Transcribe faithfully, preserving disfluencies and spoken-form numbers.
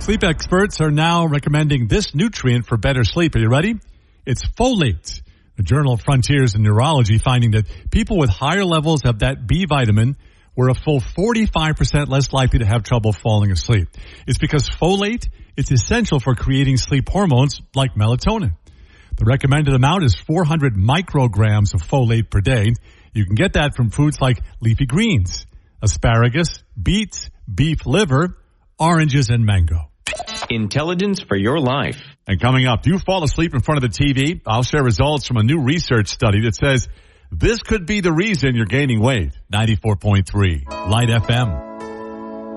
Sleep experts are now recommending this nutrient for better sleep. Are you ready? It's folate. The Journal of Frontiers in Neurology finding that people with higher levels of that B vitamin were a full forty-five percent less likely to have trouble falling asleep. It's because folate is essential for creating sleep hormones like melatonin. The recommended amount is four hundred micrograms of folate per day. You can get that from foods like leafy greens, asparagus, beets, beef liver, oranges, and mango. Intelligence for your life. And coming up, do you fall asleep in front of the T V? I'll share results from a new research study that says this could be the reason you're gaining weight. ninety-four point three Light F M.